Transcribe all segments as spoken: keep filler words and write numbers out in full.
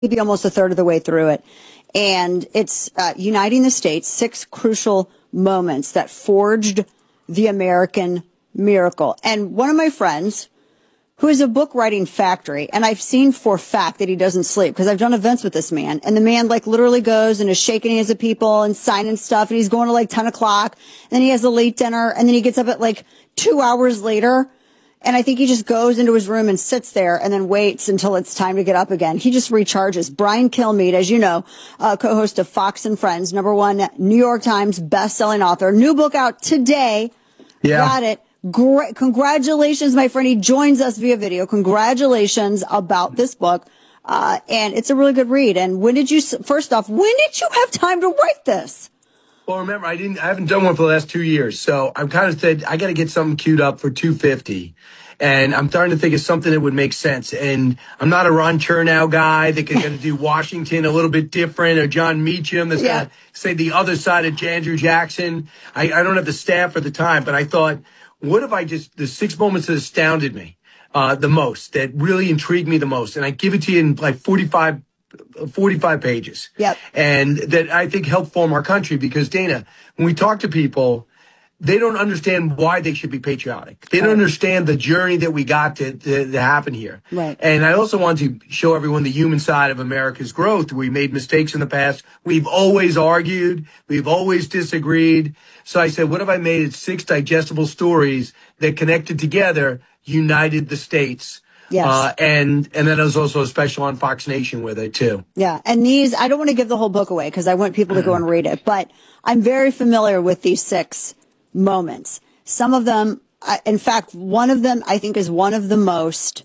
maybe almost a third of the way through it. And it's uh, Uniting the States, six crucial moments that forged the American miracle. And one of my friends, who is a book writing factory, and I've seen for a fact that he doesn't sleep because I've done events with this man, and the man like literally goes and is shaking hands with people and signing stuff, and he's going to like ten o'clock, and then he has a late dinner, and then he gets up at like two hours later, and I think he just goes into his room and sits there and then waits until it's time to get up again. He just recharges. Brian Kilmeade, as you know, uh, co-host of Fox and Friends, number one New York Times best-selling author, new book out today. Yeah. Got it. Great. Congratulations, my friend. He joins us via video. Congratulations about this book. Uh, and it's a really good read. And when did you, first off, when did you have time to write this? Well, remember, I didn't, I haven't done one for the last two years. So I'm kind of said, I got to get something queued up for two fifty. And I'm starting to think of something that would make sense. And I'm not a Ron Chernow guy that can do Washington a little bit different, or John Meacham that's Yeah. going to say the other side of Andrew Jackson. I, I don't have the staff or the time, but I thought, what if I just, the six moments that astounded me uh, the most, that really intrigued me the most, and I give it to you in like forty-five, forty-five pages. Yep. And that I think helped form our country, because, Dana, when we talk to people, they don't understand why they should be patriotic. They don't Right. understand the journey that we got to, to, to happen here. Right. And I also want to show everyone the human side of America's growth. We made mistakes in the past. We've always argued. We've always disagreed. So I said, what if I made it six digestible stories that connected together, united the states? Yes. Uh, and, and then there's also a special on Fox Nation with it too. Yeah. And these, I don't want to give the whole book away because I want people to go and read it, but I'm very familiar with these six moments. Some of them, in fact, one of them I think is one of the most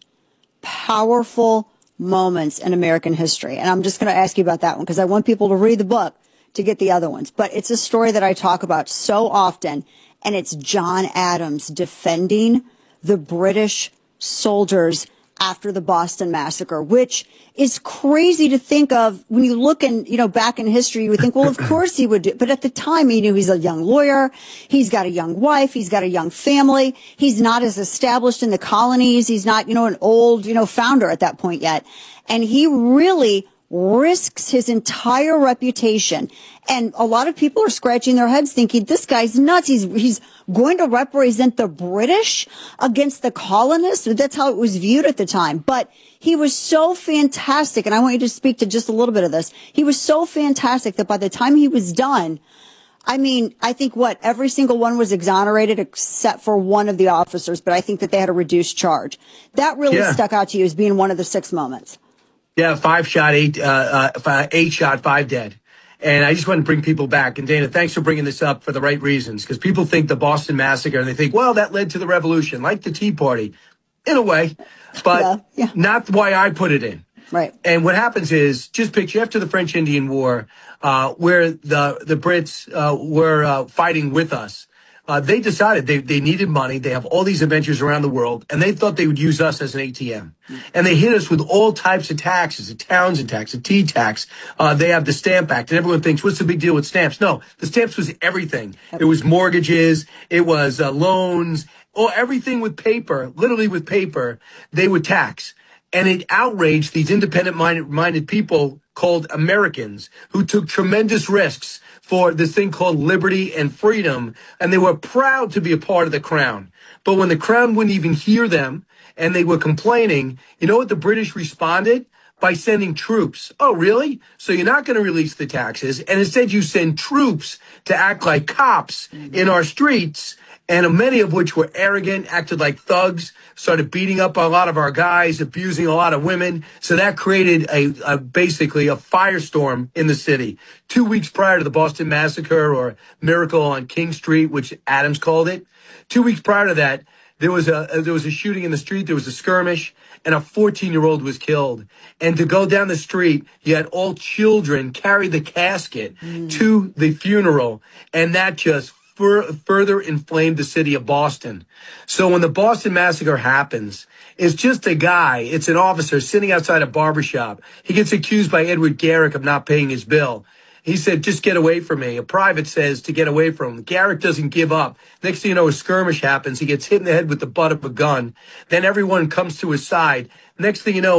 powerful moments in American history. And I'm just going to ask you about that one because I want people to read the book to get the other ones. But it's a story that I talk about so often, and it's John Adams defending the British soldiers after the Boston Massacre, which is crazy to think of when you look in, you know, back in history, you would think, well, of course he would do. But at the time, he knew he's a young lawyer. He's got a young wife. He's got a young family. He's not as established in the colonies. He's not, you know, an old, you know, founder at that point yet. And he really risks his entire reputation. And a lot of people are scratching their heads thinking, this guy's nuts. He's, he's going to represent the British against the colonists. That's how it was viewed at the time. But he was so fantastic. And I want you to speak to just a little bit of this. He was so fantastic that by the time he was done, I mean, I think what every single one was exonerated except for one of the officers. But I think that they had a reduced charge. That really Yeah. stuck out to you as being one of the six moments. Yeah, five shot, eight, uh, uh, five, eight shot, five dead. And I just want to bring people back. And Dana, thanks for bringing this up for the right reasons, because people think the Boston Massacre and they think, well, that led to the revolution, like the Tea Party, in a way, but Yeah, yeah. not why I put it in. Right. And what happens is, just picture after the French Indian War, uh, where the the Brits uh, were uh, fighting with us. Uh, they decided they, they needed money. They have all these adventures around the world, and they thought they would use us as an A T M. And they hit us with all types of taxes, a Townsend tax, a tea tax. Uh, they have the Stamp Act, and everyone thinks, what's the big deal with stamps? No, the stamps was everything. It was mortgages. It was uh, loans, or everything with paper, literally with paper, they would tax. And it outraged these independent-minded minded people called Americans who took tremendous risks for this thing called liberty and freedom, and they were proud to be a part of the crown. But when the crown wouldn't even hear them and they were complaining, you know what the British responded? By sending troops. Oh, really? So you're not going to release the taxes, and instead you send troops to act like cops in our streets, and many of which were arrogant, acted like thugs, started beating up a lot of our guys, abusing a lot of women. So that created a, a basically a firestorm in the city. Two weeks prior to the Boston Massacre, or Miracle on King Street, which Adams called it, two weeks prior to that, there was a there was a shooting in the street. There was a skirmish, and a fourteen-year-old was killed. And to go down the street, you had all children carry the casket mm. to the funeral, and that just fur- further inflamed the city of Boston. So when the Boston Massacre happens, it's just a guy, it's an officer sitting outside a barbershop. He gets accused by Edward Garrick of not paying his bill. He said, just get away from me. A private says to get away from him. Garrick doesn't give up. Next thing you know, a skirmish happens. He gets hit in the head with the butt of a gun. Then everyone comes to his side. Next thing you know, it's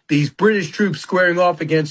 these British troops squaring off against